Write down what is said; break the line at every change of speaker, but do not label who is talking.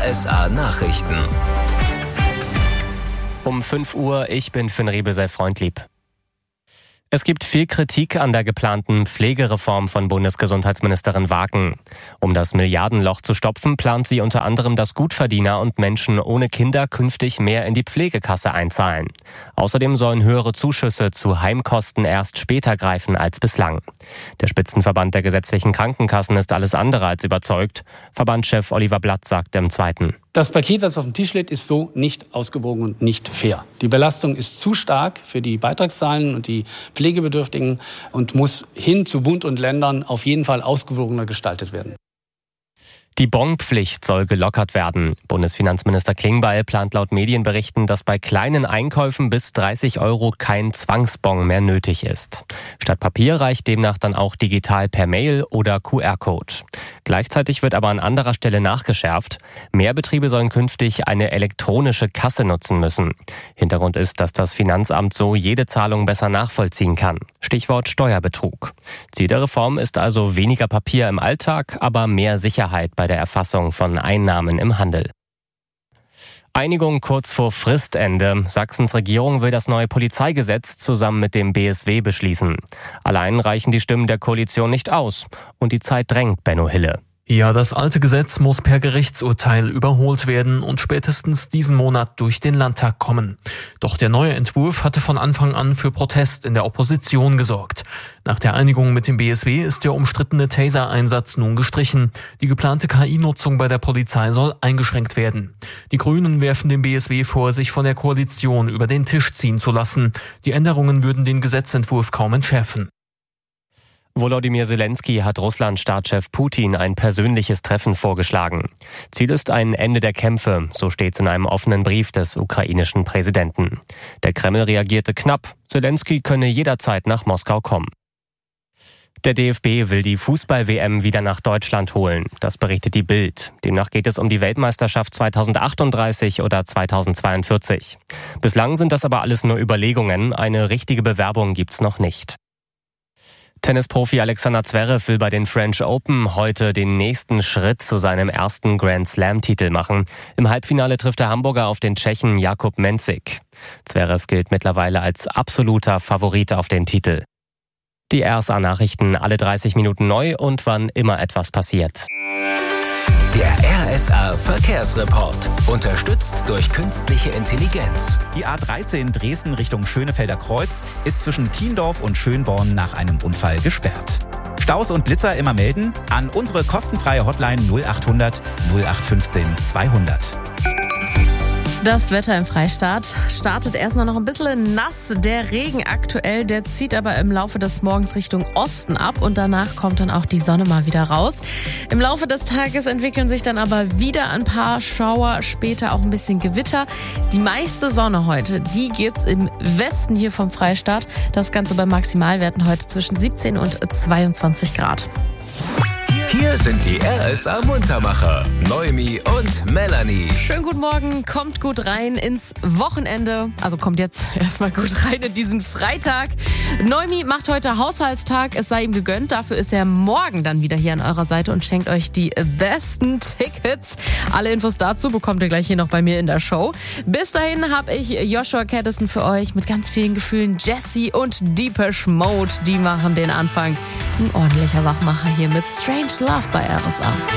RSA Nachrichten.
Um 5 Uhr, ich bin Finn Riebel, sei freundlieb. Es gibt viel Kritik an der geplanten Pflegereform von Bundesgesundheitsministerin Wagen. Um das Milliardenloch zu stopfen, plant sie unter anderem, dass Gutverdiener und Menschen ohne Kinder künftig mehr in die Pflegekasse einzahlen. Außerdem sollen höhere Zuschüsse zu Heimkosten erst später greifen als bislang. Der Spitzenverband der gesetzlichen Krankenkassen ist alles andere als überzeugt. Verbandschef Oliver Blatt sagt im Zweiten:
Das Paket, das auf dem Tisch liegt, ist so nicht ausgewogen und nicht fair. Die Belastung ist zu stark für die Beitragszahlen und die Pflegebedürftigen und muss hin zu Bund und Ländern auf jeden Fall ausgewogener gestaltet werden.
Die Bonpflicht soll gelockert werden. Bundesfinanzminister Klingbeil plant laut Medienberichten, dass bei kleinen Einkäufen bis 30 € kein Zwangsbon mehr nötig ist. Statt Papier reicht demnach dann auch digital per Mail oder QR-Code. Gleichzeitig wird aber an anderer Stelle nachgeschärft. Mehr Betriebe sollen künftig eine elektronische Kasse nutzen müssen. Hintergrund ist, dass das Finanzamt so jede Zahlung besser nachvollziehen kann. Stichwort Steuerbetrug. Ziel der Reform ist also weniger Papier im Alltag, aber mehr Sicherheit bei der Erfassung von Einnahmen im Handel. Einigung kurz vor Fristende. Sachsens Regierung will das neue Polizeigesetz zusammen mit dem BSW beschließen. Allein reichen die Stimmen der Koalition nicht aus. Und die Zeit drängt, Benno Hille.
Ja, das alte Gesetz muss per Gerichtsurteil überholt werden und spätestens diesen Monat durch den Landtag kommen. Doch der neue Entwurf hatte von Anfang an für Protest in der Opposition gesorgt. Nach der Einigung mit dem BSW ist der umstrittene Taser-Einsatz nun gestrichen. Die geplante KI-Nutzung bei der Polizei soll eingeschränkt werden. Die Grünen werfen dem BSW vor, sich von der Koalition über den Tisch ziehen zu lassen. Die Änderungen würden den Gesetzentwurf kaum entschärfen.
Volodymyr Zelensky hat Russland-Staatschef Putin ein persönliches Treffen vorgeschlagen. Ziel ist ein Ende der Kämpfe, so steht's in einem offenen Brief des ukrainischen Präsidenten. Der Kreml reagierte knapp, Zelensky könne jederzeit nach Moskau kommen. Der DFB will die Fußball-WM wieder nach Deutschland holen. Das berichtet die Bild. Demnach geht es um die Weltmeisterschaft 2038 oder 2042. Bislang sind das aber alles nur Überlegungen. Eine richtige Bewerbung gibt's noch nicht. Tennisprofi Alexander Zverev will bei den French Open heute den nächsten Schritt zu seinem ersten Grand-Slam-Titel machen. Im Halbfinale trifft der Hamburger auf den Tschechen Jakub Mensik. Zverev gilt mittlerweile als absoluter Favorit auf den Titel. Die RSA-Nachrichten alle 30 Minuten neu und wann immer etwas passiert.
Der RSA Verkehrsreport. Unterstützt durch künstliche Intelligenz.
Die A13 Dresden Richtung Schönefelder Kreuz ist zwischen Thiendorf und Schönborn nach einem Unfall gesperrt. Staus und Blitzer immer melden an unsere kostenfreie Hotline 0800 0815 200.
Das Wetter im Freistaat startet erstmal noch ein bisschen nass. Der Regen aktuell, der zieht aber im Laufe des Morgens Richtung Osten ab und danach kommt dann auch die Sonne mal wieder raus. Im Laufe des Tages entwickeln sich dann aber wieder ein paar Schauer, später auch ein bisschen Gewitter. Die meiste Sonne heute, die gibt's im Westen hier vom Freistaat. Das Ganze bei Maximalwerten heute zwischen 17 und 22 Grad.
Hier sind die RSA Muntermacher, Noemi und Melanie.
Schönen guten Morgen, kommt gut rein ins Wochenende. Also kommt jetzt erstmal gut rein in diesen Freitag. Noemi macht heute Haushaltstag, es sei ihm gegönnt. Dafür ist er morgen dann wieder hier an eurer Seite und schenkt euch die besten Tickets. Alle Infos dazu bekommt ihr gleich hier noch bei mir in der Show. Bis dahin habe ich Joshua Caddison für euch mit ganz vielen Gefühlen. Jessie und Depeche Mode, die machen den Anfang. Ein ordentlicher Wachmacher hier mit Strange Love bei RSA.